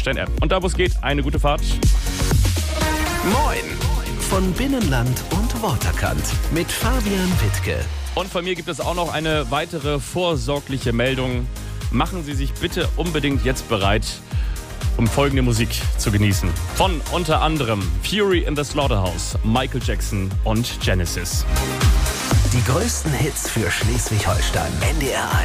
Frag-Stein-App. Und da, wo es geht, eine gute Fahrt. Moin! Von Binnenland und Waterkant mit Fabian Wittke. Und von mir gibt es auch noch eine weitere vorsorgliche Meldung. Machen Sie sich bitte unbedingt jetzt bereit, um folgende Musik zu genießen. Von unter anderem Fury in the Slaughterhouse, Michael Jackson und Genesis. Die größten Hits für Schleswig-Holstein. NDR 1.